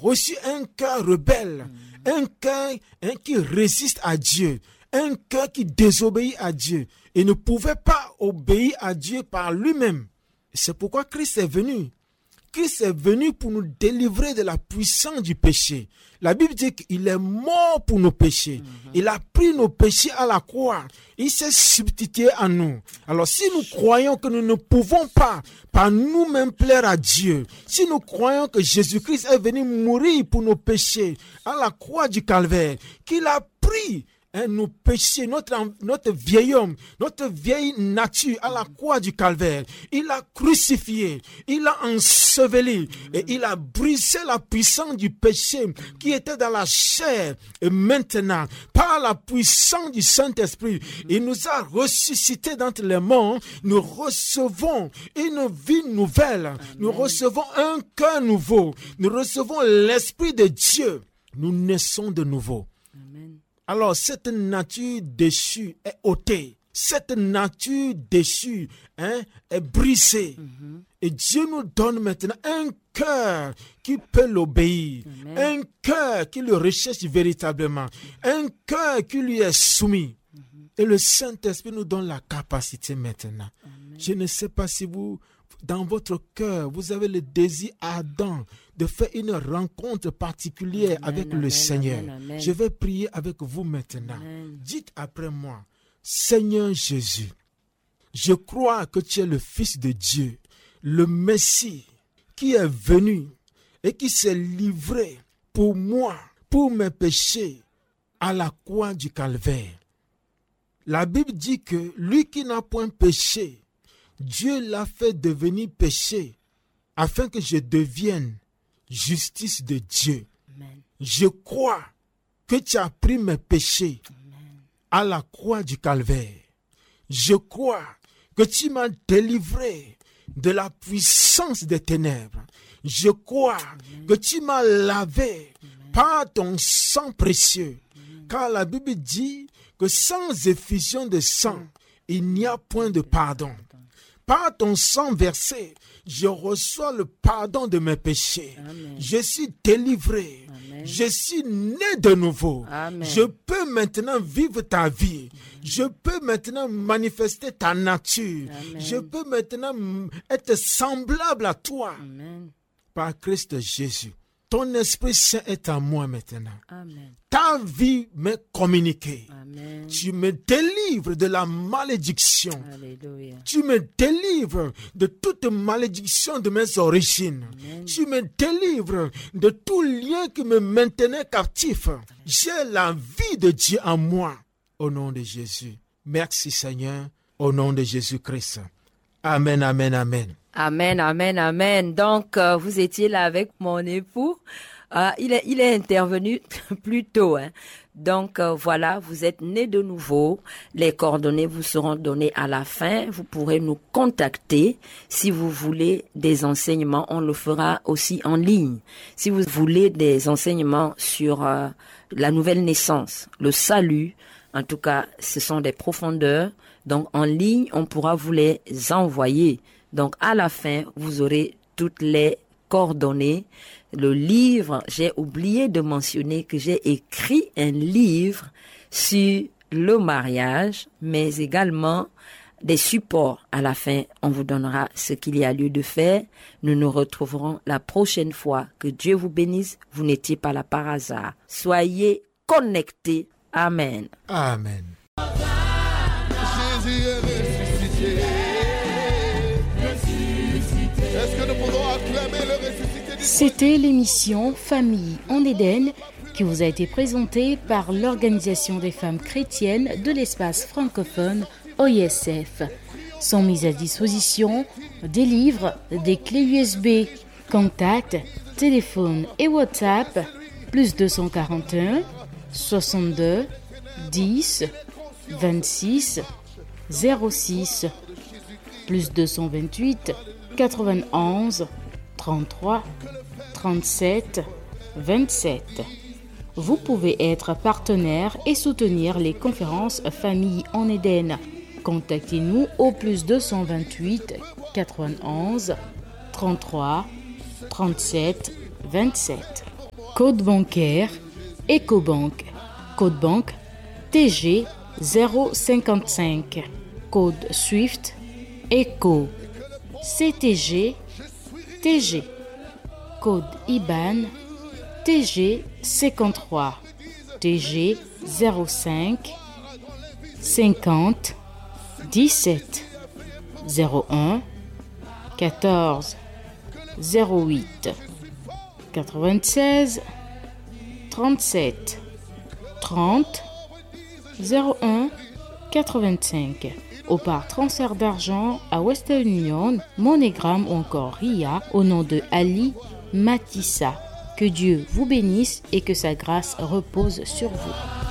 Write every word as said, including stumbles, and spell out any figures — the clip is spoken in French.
reçu un cœur rebelle, mmh. un cœur hein, qui résiste à Dieu, un cœur qui désobéit à Dieu et ne pouvait pas obéir à Dieu par lui-même. C'est pourquoi Christ est venu. Christ est venu pour nous délivrer de la puissance du péché. La Bible dit qu'il est mort pour nos péchés. Mm-hmm. Il a pris nos péchés à la croix. Il s'est substitué à nous. Alors si nous croyons que nous ne pouvons pas par nous-mêmes plaire à Dieu, si nous croyons que Jésus-Christ est venu mourir pour nos péchés à la croix du Calvaire, qu'il a pris Hein, nos péchés, notre, notre vieil homme, notre vieille nature à la croix du Calvaire, il a crucifié, il a enseveli et il a brisé la puissance du péché qui était dans la chair. Et maintenant, par la puissance du Saint-Esprit, il nous a ressuscités d'entre les morts. Nous recevons une vie nouvelle. Amen. Nous recevons un cœur nouveau. Nous recevons l'Esprit de Dieu. Nous naissons de nouveau. Amen. Alors, cette nature déchue est ôtée. Cette nature déchue hein, est brisée. Mm-hmm. Et Dieu nous donne maintenant un cœur qui peut l'obéir. Amen. Un cœur qui le recherche véritablement. Un cœur qui lui est soumis. Mm-hmm. Et le Saint-Esprit nous donne la capacité maintenant. Amen. Je ne sais pas si vous, dans votre cœur, vous avez le désir ardent de faire une rencontre particulière amen, avec amen, le Seigneur. Amen, amen. Je vais prier avec vous maintenant. Amen. Dites après moi, Seigneur Jésus, je crois que tu es le Fils de Dieu, le Messie qui est venu et qui s'est livré pour moi, pour mes péchés, à la croix du Calvaire. La Bible dit que lui qui n'a point péché, Dieu l'a fait devenir péché afin que je devienne justice de Dieu. Amen. Je crois que tu as pris mes péchés amen, à la croix du Calvaire. Je crois que tu m'as délivré de la puissance des ténèbres. Je crois amen, que tu m'as lavé amen, par ton sang précieux. Amen. Car la Bible dit que sans effusion de sang, il n'y a point de pardon. Par ton sang versé, je reçois le pardon de mes péchés. Amen. Je suis délivré. Amen. Je suis né de nouveau. Amen. Je peux maintenant vivre ta vie. Amen. Je peux maintenant manifester ta nature. Amen. Je peux maintenant être semblable à toi. Amen. Par Christ Jésus. Ton Esprit Saint est à moi maintenant. Amen. Ta vie m'est communiquée. Amen. Tu me délivres de la malédiction. Alléluia. Tu me délivres de toute malédiction de mes origines. Amen. Tu me délivres de tout lien qui me maintenait captif. Amen. J'ai la vie de Dieu en moi. Au nom de Jésus. Merci Seigneur. Au nom de Jésus-Christ. Amen, amen, amen. Amen, amen, amen. Donc, euh, vous étiez là avec mon époux. Euh, il est, il est intervenu plus tôt. Hein. Donc, euh, voilà, vous êtes nés de nouveau. Les coordonnées vous seront données à la fin. Vous pourrez nous contacter si vous voulez des enseignements. On le fera aussi en ligne. Si vous voulez des enseignements sur euh, la nouvelle naissance, le salut, en tout cas, ce sont des profondeurs. Donc, en ligne, on pourra vous les envoyer. Donc, à la fin, vous aurez toutes les coordonnées. Le livre, j'ai oublié de mentionner que j'ai écrit un livre sur le mariage, mais également des supports. À la fin, on vous donnera ce qu'il y a lieu de faire. Nous nous retrouverons la prochaine fois. Que Dieu vous bénisse. Vous n'étiez pas là par hasard. Soyez connectés. Amen. Amen. Jésus est ressuscité. Est-ce que nous pouvons acclamer le ressuscité du C'était l'émission Famille en Éden qui vous a été présentée par l'Organisation des femmes chrétiennes de l'espace francophone O I S F. Sont mises à disposition des livres, des clés U S B, contacts, téléphone et WhatsApp, plus deux cent quarante et un, soixante-deux, dix, vingt-six, zéro six, plus deux cent vingt-huit, quatre-vingt-onze, trente-trois, trente-sept, vingt-sept. Vous pouvez être partenaire et soutenir les conférences Famille en Éden. Contactez-nous au plus deux cent vingt-huit, quatre-vingt-onze, trente-trois, trente-sept, vingt-sept. Code bancaire Ecobank. Code banque T G zéro cinquante-cinq. Code Swift Eco. C T G T G. Code I B A N T G cinquante-trois. T G zéro cinq cinquante dix-sept zéro un quatorze zéro huit quatre-vingt-seize trente-sept trente zéro un quatre-vingt-cinq. Ou par transfert d'argent à Western Union, MoneyGram ou encore R I A au nom de Ali Matissa. Que Dieu vous bénisse et que sa grâce repose sur vous.